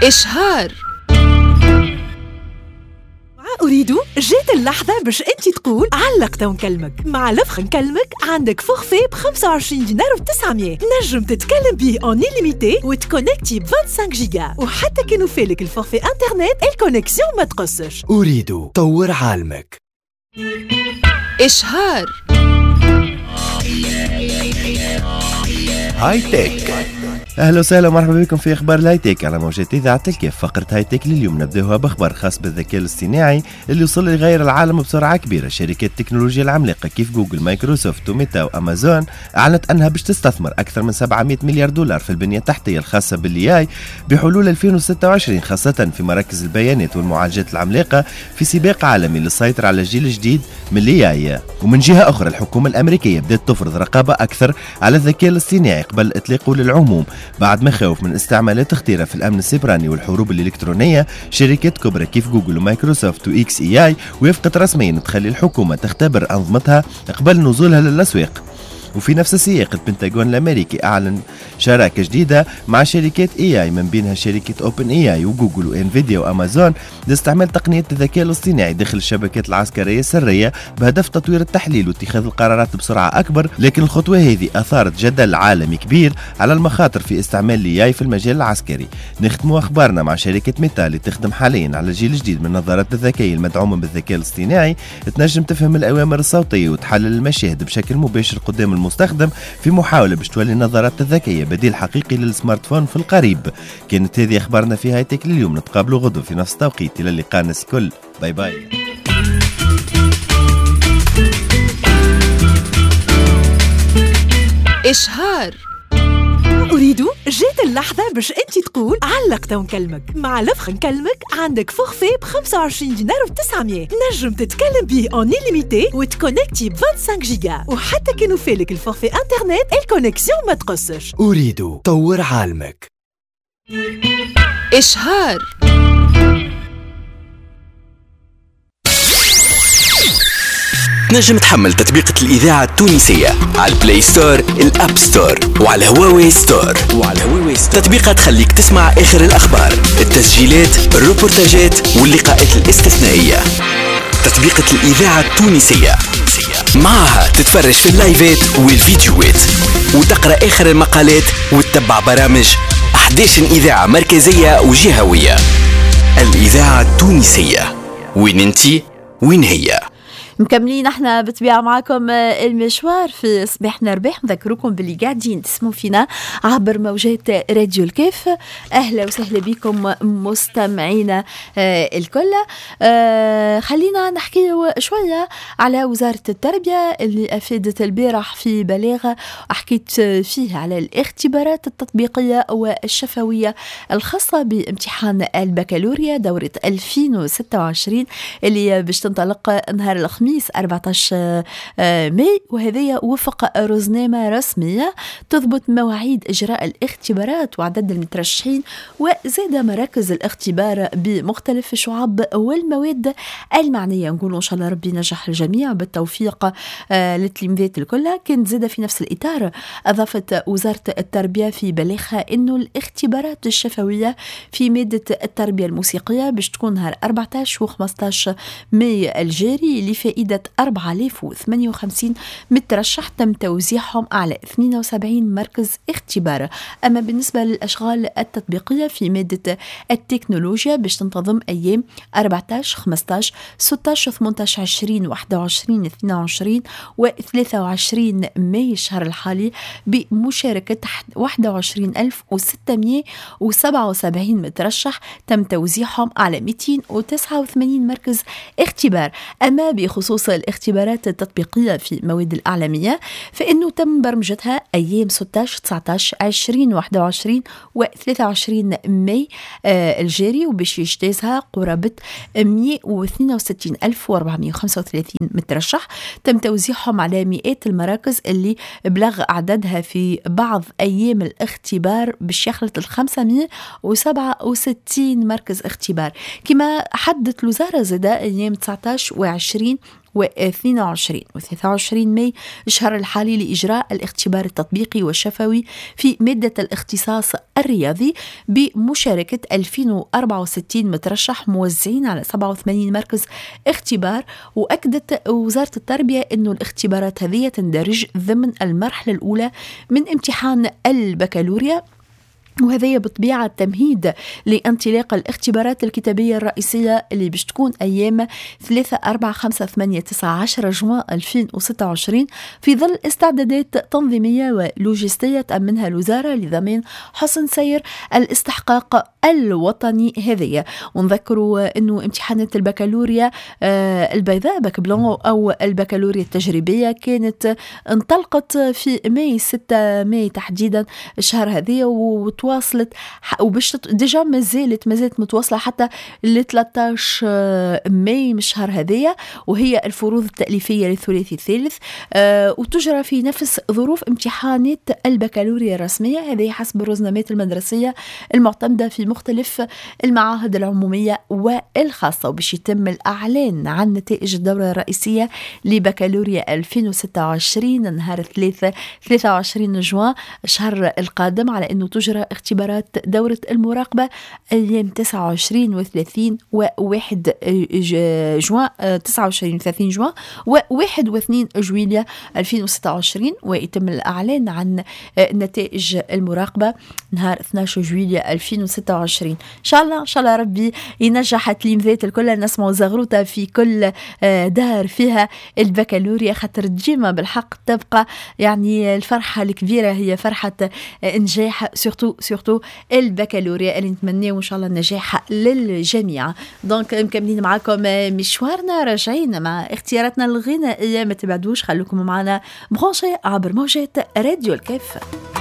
إشهار. أريد جيت اللحظة باش أنت تقول علقت ونكلمك. مع لفخ نكلمك عندك فورفي ب25 دينار و900 نجم تتكلم بيه اون ليميتي وتكونكتي ب 25 جيجا، وحتى كي نوفيلك الفورفي انترنت الكونيكسيون ما تقصش. أريد طور عالمك. إشهار. هاي تك. اهلا وسهلا ومرحبا بكم في اخبار الهاي تك على موجات اذاعه الكيف. فقره هاي تك لليوم نبداوها باخبار خاص بالذكاء الاصطناعي اللي وصل يغير العالم بسرعه كبيره. شركات التكنولوجيا العملاقه كيف جوجل، مايكروسوفت وميتا وامازون اعلنت انها باش تستثمر اكثر من 700 مليار دولار في البنيه التحتيه الخاصه بالاي بحلول 2026، خاصه في مراكز البيانات والمعالجات العملاقه، في سباق عالمي للسيطره على الجيل الجديد من الاي. ومن جهه اخرى الحكومه الامريكيه بدات تفرض رقابه اكثر على الذكاء الاصطناعي قبل اطلاقه للعموم بعد مخاوف من استعمالات خطيرة في الأمن السيبراني والحروب الإلكترونية. شركات كبرى كيف جوجل ومايكروسوفت وإكس إي آي وافقت رسميا تخلي الحكومة تختبر أنظمتها قبل نزولها للأسواق. وفي نفس السياق البنتاغون الامريكي اعلن شراكه جديده مع شركات اي اي من بينها شركه اوبن اي اي وجوجل وانفيديا وامازون لاستعمال تقنيه الذكاء الاصطناعي داخل الشبكات العسكريه السريه بهدف تطوير التحليل واتخاذ القرارات بسرعه اكبر. لكن الخطوه هذه اثارت جدل عالمي كبير على المخاطر في استعمال الاي اي في المجال العسكري. نختم اخبارنا مع شركه ميتا اللي تخدم حاليا على الجيل الجديد من النظارات الذكيه المدعومه بالذكاء الاصطناعي، تنجم تفهم الاوامر الصوتيه وتحلل المشاهد بشكل مباشر قدام المستخدم في محاولة باش تولي النظارات الذكية بديل حقيقي للسمارت فون في القريب. كانت هذه أخبارنا في هاي تك لليوم، نتقابلوا غدو في نفس التوقيت. إلى اللقاء الناس الكل، باي باي. إشهار. أريد جيت اللحظة باش أنت تقول علقت ونكلمك. مع لفخ نكلمك عندك فورفي ب25 دينار و900 نجم تتكلم بيه اون ليميتي وتكونكتي ب 25 جيجا، وحتى كي نوفيلك الفورفي انترنت الكونيكسيون ما تقصش. أريد طور عالمك. إشهار. تنجم تحمل تطبيقة الإذاعة التونسية على البلاي ستور، الأب ستور، وعلى هواوي ستور. تطبيقات تخليك تسمع آخر الأخبار، التسجيلات، الروبورتاجات واللقاءات الاستثنائية. تطبيقة الإذاعة التونسية معها تتفرج في اللايفات والفيديوهات وتقرأ آخر المقالات وتتبع برامج 11 إذاعة مركزية وجهوية. الإذاعة التونسية، وين انتي وين هي. مكملين احنا بطبيعة معكم المشوار في صباحنا رباح. نذكركم باللي قاعدين تسمعوا فينا عبر موجات راديو الكيف. اهلا وسهلا بكم مستمعينا الكل. خلينا نحكي شوية على وزارة التربية اللي افادت البارح في بلاغ حكيت فيه على الاختبارات التطبيقية والشفوية الخاصة بامتحان البكالوريا دورة 2026 اللي باش تنطلق نهار الخميس 14 ماي، وهذه وفق رزنامة رسمية تضبط مواعيد إجراء الاختبارات وعدد المترشحين وزاد مراكز الاختبار بمختلف الشعب والمواد المعنية. نقول إن شاء الله ربي نجح الجميع بالتوفيق للتلميذات الكل. كانت زاد في نفس الإطار أضافت وزارة التربية في بلاغها إنه الاختبارات الشفوية في مادة التربية الموسيقية باش تكون نهار 14 و 15 ماي الجاري لفائدة 4058 مترشح تم توزيعهم على 72 مركز اختبار. أما بالنسبة للأشغال التطبيقية في مادة التكنولوجيا باش تنتظم أيام 14 15 16 18 20 21 22 و 23 ماي الشهر الحالي بمشاركة 21677 مترشح تم توزيعهم على 289 مركز اختبار. أما بخصوص الاختبارات التطبيقية في مواد الأعلامية فإنه تم برمجتها أيام 16 19 20 21 و 23 ماي الجاري، وباش يجتازها قرابة 162435 مترشح تم توزيعهم على مئات المراكز اللي بلغ عددها في بعض أيام الاختبار باش يخلط 567 مركز اختبار. كما حدت الوزارة زاد أيام 19 و20 2022 و23 ماي الشهر الحالي لإجراء الاختبار التطبيقي والشفوي في مادة الاختصاص الرياضي بمشاركة 2064 مترشح موزعين على 87 مركز اختبار. وأكدت وزارة التربية أنه الاختبارات هذه تندرج ضمن المرحلة الأولى من امتحان البكالوريا، وهذا بطبيعة تمهيد لانطلاق الاختبارات الكتابية الرئيسية اللي باش تكون أيام 3 4 5 8 9 10 جوان 2026 في ظل استعدادات تنظيمية ولوجستية تأمنها الوزارة لضمان حسن سير الاستحقاق الوطني هذه. ونذكروا أنه امتحانات البكالوريا البيضاء باك بلون أو البكالوريا التجريبية كانت انطلقت في ماي 6 ماي تحديدا الشهر هذه، وتواصلت وباش ديجا ما زالت متواصلة حتى ل 13 ماي من الشهر هذه، وهي الفروض التأليفية للثلاثي الثالث وتجرى في نفس ظروف امتحانات البكالوريا الرسمية. هذه حسب الرزنامات المدرسية المعتمدة في مختلف المعاهد العمومية والخاصة. وباش يتم الإعلان عن نتائج الدورة الرئيسية لبكالوريا 2026 نهار 23 جوان الشهر القادم، على أنه تجرى اختبارات دورة المراقبة أيام 29 و30 و1 جوان 29 و30 جوان و1 و2 جويليا 2026، ويتم الإعلان عن نتائج المراقبة نهار 12 جويليا 2026. إن شاء الله ربي ينجح التلاميذات الكل. نسمعوا زغروطة في كل دار فيها البكالوريا، خاطر ديما بالحق تبقى يعني الفرحة الكبيرة هي فرحة نجاح سورتو البكالوريا اللي نتمناه إن شاء الله النجاح للجميع. دونك مكملين معاكم مشوارنا، راجعين مع اختياراتنا الغنائية، ما تبعدوش، خلوكم معنا برونشي عبر موجات راديو الكيف.